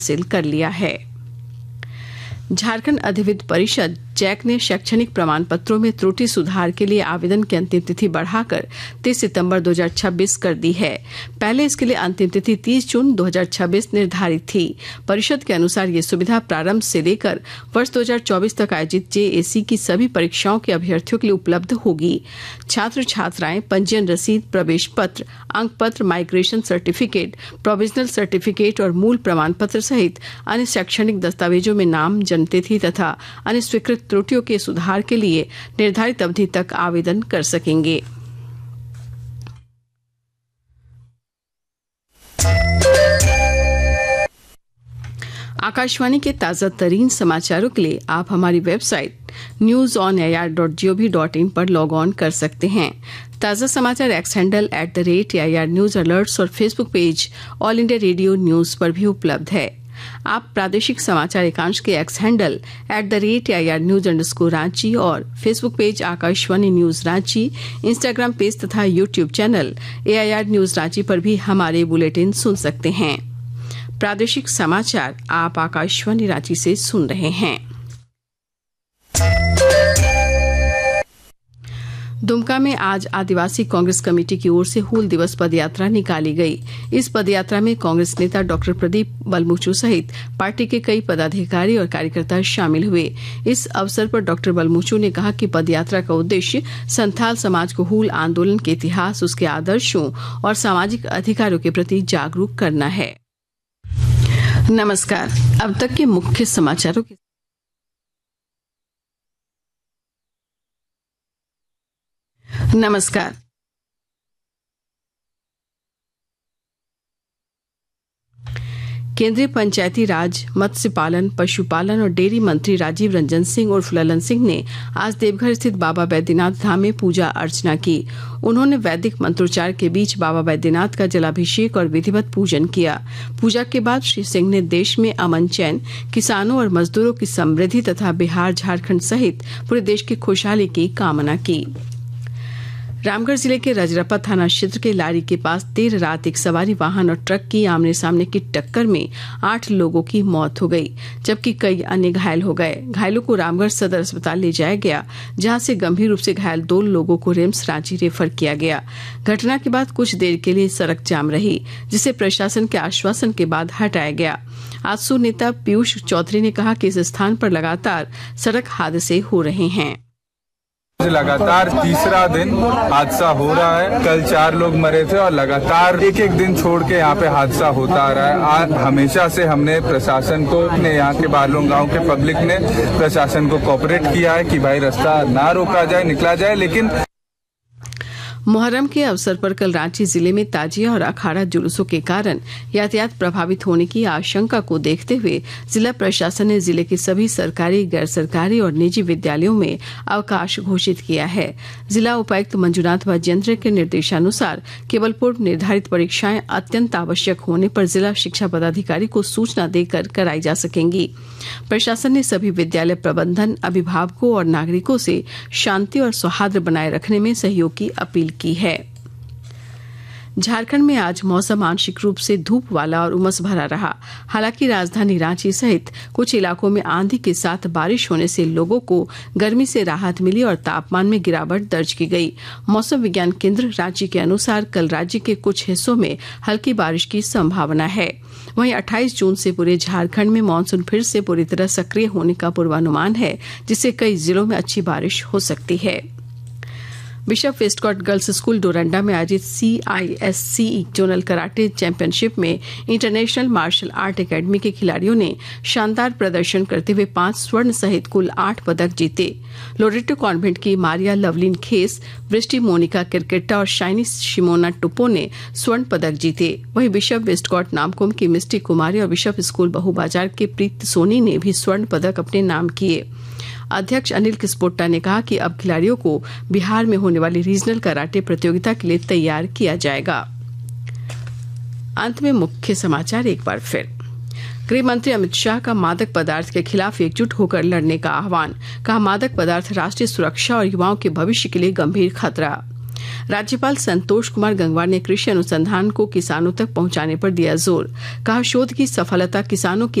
हासिल कर लिया है। झारखंड अधिविद्य परिषद जैक ने शैक्षणिक प्रमाण पत्रों में त्रुटि सुधार के लिए आवेदन की अंतिम तिथि बढ़ाकर 30 सितंबर 2026 कर दी है। पहले इसके लिए अंतिम तिथि 30 जून 2026 निर्धारित थी। परिषद के अनुसार ये सुविधा प्रारंभ से लेकर वर्ष 2024 तक आयोजित जेएसी की सभी परीक्षाओं के अभ्यर्थियों के लिए उपलब्ध होगी। छात्र छात्राएं पंजीयन रसीद, प्रवेश पत्र, अंक पत्र, माइग्रेशन सर्टिफिकेट, प्रोविजनल सर्टिफिकेट और मूल प्रमाण पत्र सहित अन्य शैक्षणिक दस्तावेजों में नाम, जन्मतिथि तथा अन्य स्वीकृत त्रुटियों के सुधार के लिए निर्धारित अवधि तक आवेदन कर सकेंगे। आकाशवाणी के ताजा तरीन समाचारों के लिए आप हमारी वेबसाइट newsonair.gov.in पर लॉग ऑन कर सकते हैं। ताजा समाचार x handle @AIR news alerts और Facebook page all India radio news पर भी उपलब्ध है। आप प्रादेशिक समाचार एकांश के एक्स हैंडल @AIR न्यूज_रांची और Facebook page Akashvani news Ranchi, Instagram page तथा YouTube channel AIR news Ranchi पर भी हमारे बुलेटिन सुन सकते हैं। प्रादेशिक समाचार आप आकाशवाणी रांची से सुन रहे हैं। दुमका में आज आदिवासी कांग्रेस कमेटी की ओर से हूल दिवस पदयात्रा निकाली गई। इस पदयात्रा में कांग्रेस नेता डॉक्टर प्रदीप बलमुचू सहित पार्टी के कई पदाधिकारी और कार्यकर्ता शामिल हुए। इस अवसर पर डॉक्टर बलमुचू ने कहा कि पदयात्रा का उद्देश्य संथाल समाज को हूल आंदोलन के इतिहास, उसके आदर्शों और सामाजिक अधिकारों के प्रति जागरूक करना है। नमस्कार, अब तक के मुख्य समाचारों के नमस्कार। केंद्रीय पंचायती राज, मत्स्य पालन, पशुपालन और डेयरी मंत्री राजीव रंजन सिंह उर्फ ललन सिंह ने आज देवघर स्थित बाबा बैद्यनाथ धाम में पूजा अर्चना की। उन्होंने वैदिक मंत्रोच्चार के बीच बाबा बैद्यनाथ का जलाभिषेक और विधिवत पूजन किया। पूजा के बाद श्री सिंह ने देश में अमन चैन, किसानों और मजदूरों की समृद्धि तथा बिहार, झारखंड सहित पूरे देश की खुशहाली की कामना की। रामगढ़ जिले के रजरप्पा थाना क्षेत्र के लारी के पास देर रात एक सवारी वाहन और ट्रक की आमने सामने की टक्कर में 8 लोगों की मौत हो गई, जबकि कई अन्य घायल हो गए। घायलों को रामगढ़ सदर अस्पताल ले जाया गया, जहां से गंभीर रूप से घायल 2 लोगों को रिम्स रांची रेफर किया गया। घटना के बाद कुछ देर के लिए सड़क जाम रही, जिसे प्रशासन के आश्वासन के बाद हटाया गया। आजसू नेता पीयूष चौधरी ने कहा कि इस स्थान पर लगातार सड़क हादसे हो रहे हैं। लगातार तीसरा दिन हादसा हो रहा है। कल 4 लोग मरे थे और लगातार एक दिन छोड़ के यहाँ पे हादसा होता आ रहा है। आज हमेशा से हमने प्रशासन को, यहाँ के बालों गांव के पब्लिक ने प्रशासन को कोऑपरेट किया है कि भाई रास्ता ना रोका जाए, निकला जाए। लेकिन मुहर्रम के अवसर पर कल रांची जिले में ताजिया और अखाड़ा जुलूसों के कारण यातायात प्रभावित होने की आशंका को देखते हुए जिला प्रशासन ने जिले के सभी सरकारी, गैर सरकारी और निजी विद्यालयों में अवकाश घोषित किया है। जिला उपायुक्त मंजुनाथ भजयंत्र के निर्देशानुसार केवल पूर्व निर्धारित परीक्षाएं अत्यंत आवश्यक होने पर जिला शिक्षा पदाधिकारी को सूचना देकर कराई जा सकेंगी। प्रशासन ने सभी विद्यालय प्रबंधन, अभिभावकों और नागरिकों से शांति और सौहार्द बनाए रखने में सहयोग की अपील की है। झारखंड में आज मौसम आंशिक रूप से धूप वाला और उमस भरा रहा। हालांकि राजधानी रांची सहित कुछ इलाकों में आंधी के साथ बारिश होने से लोगों को गर्मी से राहत मिली और तापमान में गिरावट दर्ज की गई। मौसम विज्ञान केंद्र रांची के अनुसार कल राज्य के कुछ हिस्सों में हल्की बारिश की संभावना है। वहीं 28 जून से पूरे झारखंड में मानसून फिर से पूरी तरह सक्रिय होने का पूर्वानुमान है, जिससे कई जिलों में अच्छी बारिश हो सकती है। Bishop Westcott girls school Doranda में आयोजित CISCE जोनल कराटे चैंपियनशिप में इंटरनेशनल मार्शल आर्ट एकेडमी के खिलाड़ियों ने शानदार प्रदर्शन करते हुए 5 स्वर्ण सहित कुल 8 पदक जीते। लोरेटो कॉन्वेंट की मारिया लवलिन खेस, वृष्टि मोनिका किरकेट्टा और शाइनी शिमोना टुपो ने स्वर्ण पदक जीते। वहीं बिशप वेस्टकॉट नामकुम की मिस्टी कुमारी और बिशप स्कूल बहुबाजार के प्रीत सोनी ने भी स्वर्ण पदक अपने नाम किए। अध्यक्ष अनिल किस्पोट्टा ने कहा कि अब खिलाड़ियों को बिहार में होने वाली रीजनल कराटे प्रतियोगिता के लिए तैयार किया जाएगा। अंत में मुख्य समाचार एक बार फिर। गृह मंत्री अमित शाह का मादक पदार्थ के खिलाफ एकजुट होकर लड़ने का आह्वान। कहा, मादक पदार्थ राष्ट्रीय सुरक्षा और युवाओं के भविष्य के लिए गंभीर खतरा। राज्यपाल संतोष कुमार गंगवार ने कृषि अनुसंधान को किसानों तक पहुंचाने पर दिया जोर। कहा, शोध की सफलता किसानों की